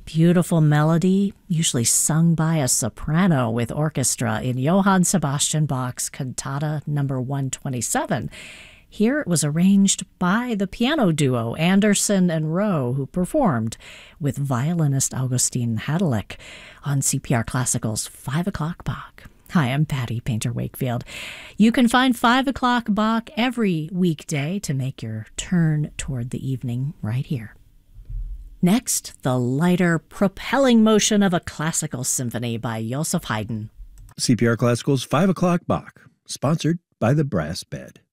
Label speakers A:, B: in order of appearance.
A: Beautiful melody, usually sung by a soprano with orchestra in Johann Sebastian Bach's Cantata Number 127. Here it was arranged by the piano duo Anderson and Rowe, who performed with violinist Augustin Hadelich on CPR Classical's 5 O'Clock Bach. Hi, I'm Patty Painter Wakefield. You can find 5 O'Clock Bach every weekday to make your turn toward the evening right here. Next, the lighter, propelling motion of a classical symphony by Joseph Haydn.
B: CPR Classical's 5 O'Clock Bach, sponsored by the Brass Bed.